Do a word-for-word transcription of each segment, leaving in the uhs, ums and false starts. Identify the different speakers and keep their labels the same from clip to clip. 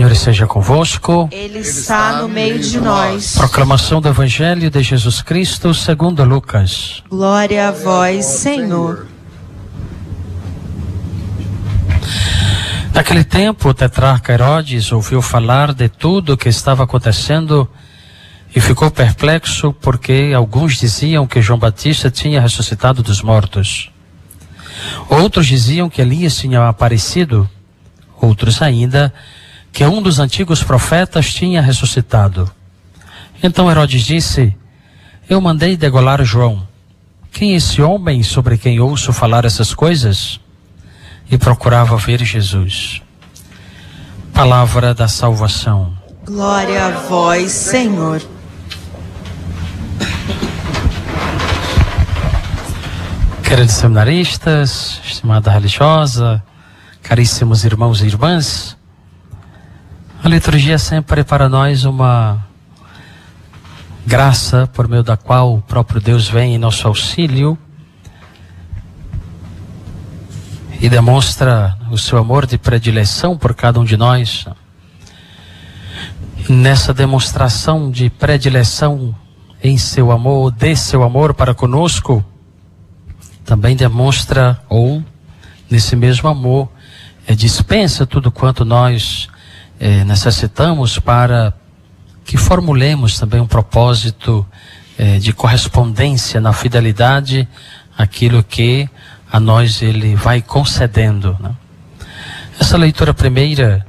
Speaker 1: Senhor esteja convosco.
Speaker 2: Ele está no meio de nós.
Speaker 1: Proclamação do Evangelho de Jesus Cristo segundo Lucas.
Speaker 2: Glória a vós, Senhor.
Speaker 1: Naquele tempo, o tetrarca Herodes ouviu falar de tudo o que estava acontecendo e ficou perplexo porque alguns diziam que João Batista tinha ressuscitado dos mortos. Outros diziam que Elias tinha aparecido. Outros ainda que um dos antigos profetas tinha ressuscitado. Então Herodes disse: eu mandei degolar João. Quem é esse homem sobre quem ouço falar essas coisas? E procurava ver Jesus. Palavra da salvação.
Speaker 2: Glória a vós, Senhor.
Speaker 1: Queridos seminaristas, estimada religiosa, caríssimos irmãos e irmãs, a liturgia é sempre para nós uma graça por meio da qual o próprio Deus vem em nosso auxílio e demonstra o seu amor de predileção por cada um de nós. Nessa demonstração de predileção em seu amor, de seu amor para conosco, também demonstra, ou nesse mesmo amor, é, dispensa tudo quanto nós é, necessitamos para que formulemos também um propósito é, de correspondência na fidelidade àquilo que a nós ele vai concedendo, né? Essa leitura primeira,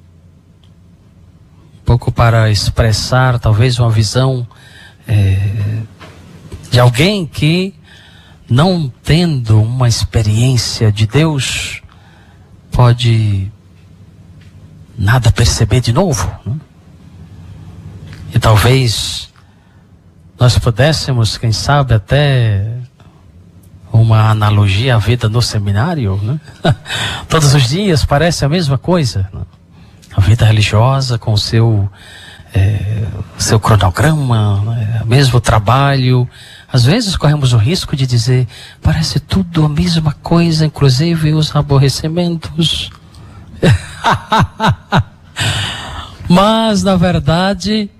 Speaker 1: um pouco para expressar talvez uma visão é, de alguém que, não tendo uma experiência de Deus, pode nada perceber de novo, né? E talvez nós pudéssemos, quem sabe, até uma analogia à vida no seminário, né? Todos os dias parece a mesma coisa, né? A vida religiosa com o seu, é, seu cronograma, né? O mesmo trabalho. Às vezes corremos o risco de dizer, parece tudo a mesma coisa, inclusive os aborrecimentos. Mas, na verdade,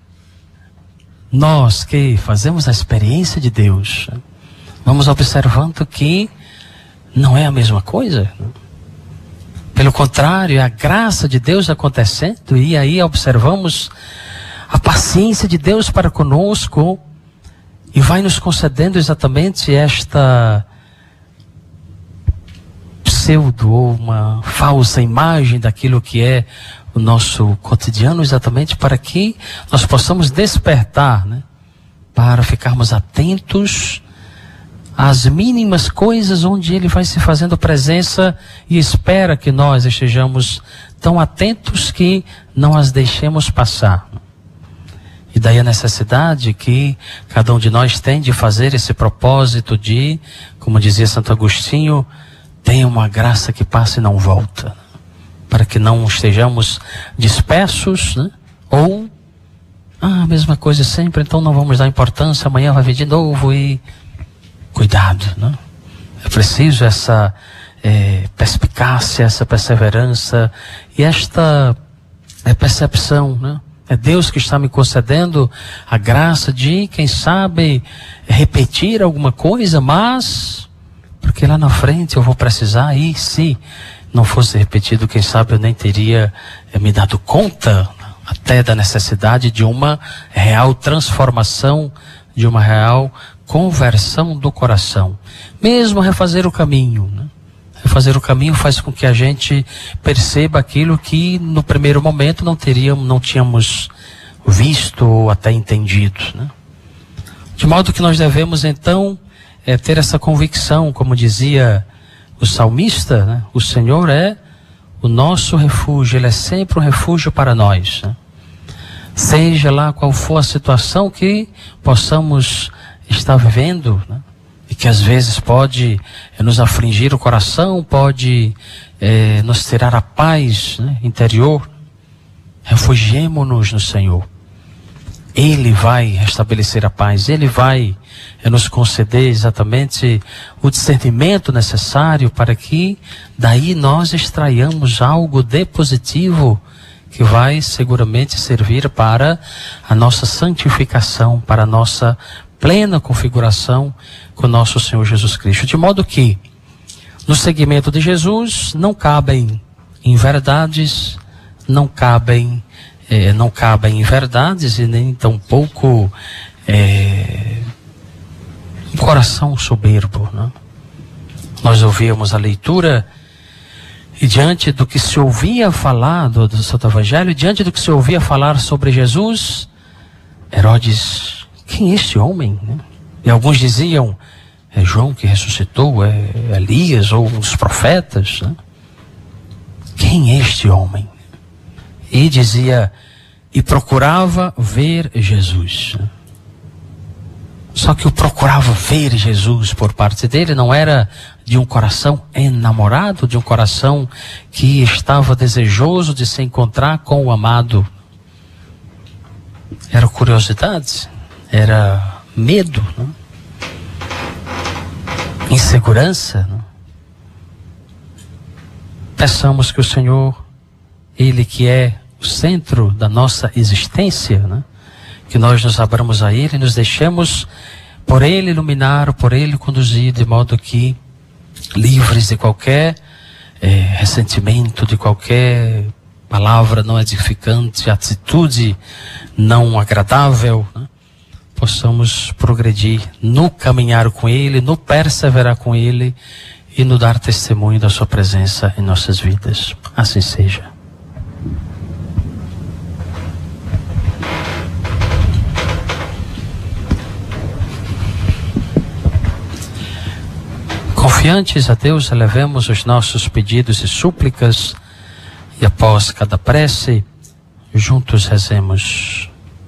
Speaker 1: nós que fazemos a experiência de Deus, vamos observando que não é a mesma coisa. Pelo contrário, é a graça de Deus acontecendo, e aí observamos a paciência de Deus para conosco, e vai nos concedendo exatamente esta pseudo ou uma falsa imagem daquilo que é o nosso cotidiano, exatamente para que nós possamos despertar, né? Para ficarmos atentos às mínimas coisas onde Ele vai se fazendo presença e espera que nós estejamos tão atentos que não as deixemos passar. E daí a necessidade que cada um de nós tem de fazer esse propósito de, como dizia Santo Agostinho, tenha uma graça que passa e não volta. Para que não estejamos dispersos, né? Ou, ah, a mesma coisa sempre, então não vamos dar importância, amanhã vai vir de novo e... Cuidado, né? É preciso essa é, perspicácia, essa perseverança e esta é, percepção, né? É Deus que está me concedendo a graça de, quem sabe, repetir alguma coisa, mas porque lá na frente eu vou precisar, e se não fosse repetido, quem sabe eu nem teria é, me dado conta até da necessidade de uma real transformação, de uma real conversão do coração. Mesmo refazer o caminho, né? Refazer o caminho faz com que a gente perceba aquilo que no primeiro momento não teríamos, não tínhamos visto ou até entendido, né? De modo que nós devemos então é, ter essa convicção, como dizia o salmista, né? O Senhor é o nosso refúgio, Ele é sempre um refúgio para nós, né? Seja lá qual for a situação que possamos estar vivendo, né? E que às vezes pode é, nos afligir o coração, pode é, nos tirar a paz, né, interior. Refugiemo-nos no Senhor. Ele vai restabelecer a paz, Ele vai é, nos conceder exatamente o discernimento necessário para que daí nós extraiamos algo de positivo que vai seguramente servir para a nossa santificação, para a nossa plena configuração com o nosso Senhor Jesus Cristo. De modo que, no seguimento de Jesus, não cabem inverdades, não cabem, eh, não cabem inverdades e nem tampouco eh, um coração soberbo, né? Nós ouvíamos a leitura e diante do que se ouvia falar do, do Santo Evangelho, diante do que se ouvia falar sobre Jesus, Herodes, quem é este homem? Né? E alguns diziam, é João que ressuscitou, é Elias ou os profetas. Né? Quem é este homem? E dizia, e procurava ver Jesus. Só que o procurava ver Jesus por parte dele não era de um coração enamorado, de um coração que estava desejoso de se encontrar com o amado. Era curiosidade, era medo, né? Insegurança. Né? Peçamos que o Senhor, Ele que é o centro da nossa existência, né? Que nós nos abramos a Ele e nos deixemos por Ele iluminar, por Ele conduzir, de modo que, livres de qualquer é, ressentimento, de qualquer palavra não edificante, atitude não agradável, né? Possamos progredir no caminhar com Ele, no perseverar com Ele e no dar testemunho da Sua presença em nossas vidas. Assim seja. Confiantes a Deus, elevemos os nossos pedidos e súplicas e após cada prece, juntos rezemos.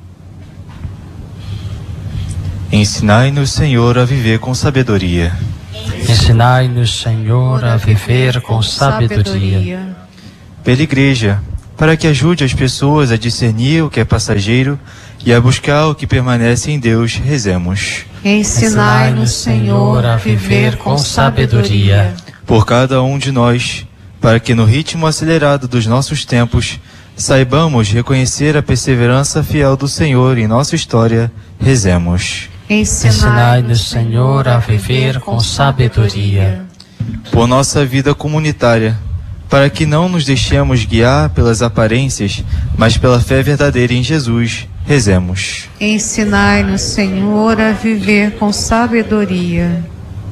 Speaker 3: Ensinai-nos, Senhor, a viver com sabedoria.
Speaker 1: Ensinai-nos, Senhor, a viver com sabedoria.
Speaker 3: Pela Igreja, para que ajude as pessoas a discernir o que é passageiro e a buscar o que permanece em Deus, rezemos.
Speaker 2: Ensinai-nos, Senhor, a viver com sabedoria.
Speaker 3: Por cada um de nós, para que no ritmo acelerado dos nossos tempos, saibamos reconhecer a perseverança fiel do Senhor em nossa história, rezemos.
Speaker 1: Ensinai-nos, Senhor, a viver com sabedoria.
Speaker 3: Por nossa vida comunitária, para que não nos deixemos guiar pelas aparências, mas pela fé verdadeira em Jesus, rezemos.
Speaker 2: Ensinai-nos, Senhor, a viver com sabedoria.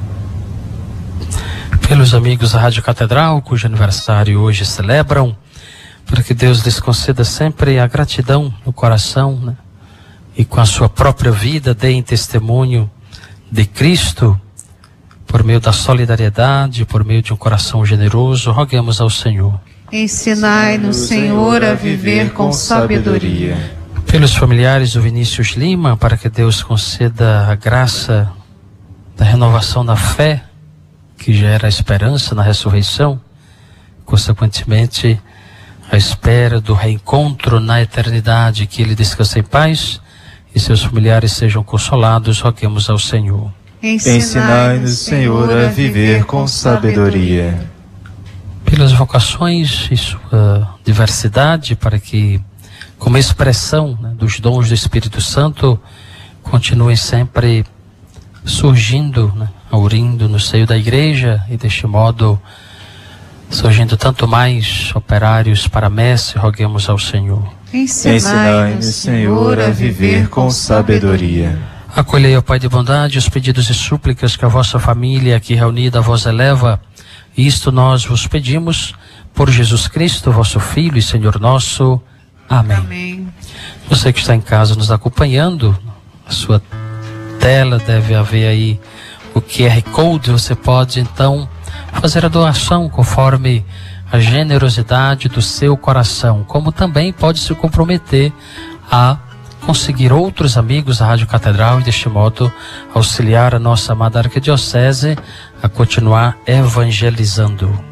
Speaker 1: Pelos amigos da Rádio Catedral, cujo aniversário hoje celebram, para que Deus lhes conceda sempre a gratidão no coração, né? E com a sua própria vida deem testemunho de Cristo, por meio da solidariedade, por meio de um coração generoso, roguemos ao Senhor.
Speaker 2: Ensinai-nos, Senhor, a viver com sabedoria.
Speaker 1: Pelos familiares do Vinícius Lima, para que Deus conceda a graça da renovação da fé, que gera a esperança na ressurreição, consequentemente a espera do reencontro na eternidade, que ele descanse em paz e seus familiares sejam consolados, roguemos ao Senhor.
Speaker 3: Ensinai-nos, Senhor, a viver com sabedoria.
Speaker 1: Pelas vocações e sua diversidade, para que, como expressão, né, dos dons do Espírito Santo, continuem sempre surgindo, né, aurindo no seio da igreja e deste modo surgindo tanto mais operários para a messe, roguemos ao Senhor.
Speaker 3: Ensinai-nos, Senhor, a viver com sabedoria.
Speaker 1: Acolhei, ó Pai de bondade, os pedidos e súplicas que a vossa família aqui reunida a vos eleva, e isto nós vos pedimos por Jesus Cristo, vosso Filho e Senhor nosso. Amém.
Speaker 2: Amém.
Speaker 1: Você que está em casa nos acompanhando, a sua tela deve haver aí o Q R Code, você pode então fazer a doação conforme a generosidade do seu coração, como também pode se comprometer a conseguir outros amigos da Rádio Catedral e deste modo auxiliar a nossa amada arquidiocese a continuar evangelizando.